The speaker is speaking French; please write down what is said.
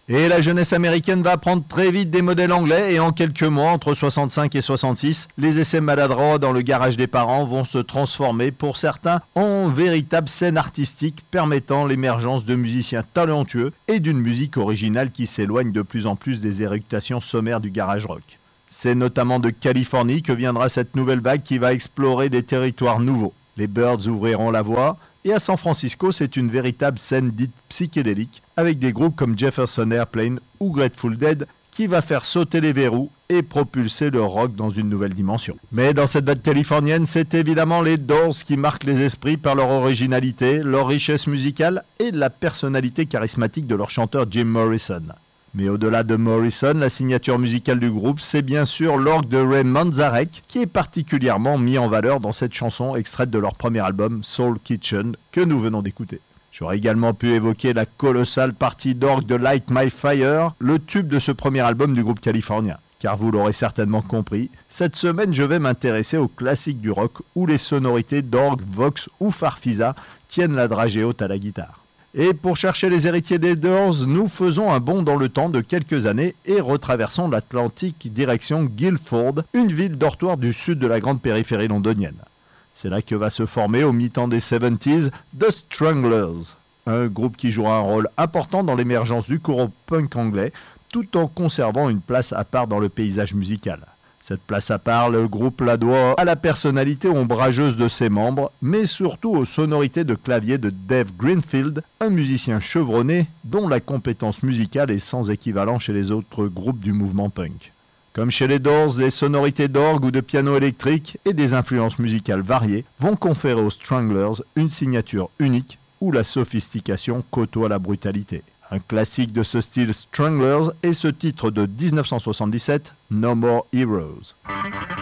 Et la jeunesse américaine va apprendre très vite des modèles anglais et en quelques mois, entre 65 et 66, les essais maladroits dans le garage des parents vont se transformer pour certains en véritables scènes artistiques permettant l'émergence de musiciens talentueux et d'une musique originale qui s'éloigne de plus en plus des éructations sommaires du garage rock. C'est notamment de Californie que viendra cette nouvelle vague qui va explorer des territoires nouveaux. Les Byrds ouvriront la voie. Et à San Francisco, c'est une véritable scène dite psychédélique, avec des groupes comme Jefferson Airplane ou Grateful Dead, qui va faire sauter les verrous et propulser le rock dans une nouvelle dimension. Mais dans cette vague californienne, c'est évidemment les Doors qui marquent les esprits par leur originalité, leur richesse musicale et la personnalité charismatique de leur chanteur Jim Morrison. Mais au-delà de Morrison, la signature musicale du groupe, c'est bien sûr l'orgue de Ray Manzarek, qui est particulièrement mis en valeur dans cette chanson extraite de leur premier album, Soul Kitchen, que nous venons d'écouter. J'aurais également pu évoquer la colossale partie d'orgue de Light My Fire, le tube de ce premier album du groupe californien. Car vous l'aurez certainement compris, cette semaine je vais m'intéresser aux classiques du rock où les sonorités d'orgue, vox ou farfisa tiennent la dragée haute à la guitare. Et pour chercher les héritiers des Doors, nous faisons un bond dans le temps de quelques années et retraversons l'Atlantique direction Guildford, une ville dortoir du sud de la grande périphérie londonienne. C'est là que va se former au mi-temps des 70s The Stranglers, un groupe qui jouera un rôle important dans l'émergence du courant punk anglais tout en conservant une place à part dans le paysage musical. Cette place à part, le groupe la doit à la personnalité ombrageuse de ses membres, mais surtout aux sonorités de clavier de Dave Greenfield, un musicien chevronné dont la compétence musicale est sans équivalent chez les autres groupes du mouvement punk. Comme chez les Doors, les sonorités d'orgue ou de piano électrique et des influences musicales variées vont conférer aux Stranglers une signature unique où la sophistication côtoie la brutalité. Un classique de ce style Stranglers est ce titre de 1977, No More Heroes.